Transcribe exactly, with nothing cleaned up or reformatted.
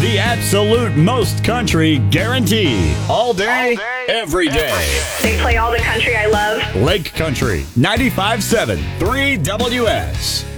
The absolute most country guarantee. All day, every day. They play all the country I love. Lake Country ninety-five point seven, three W S.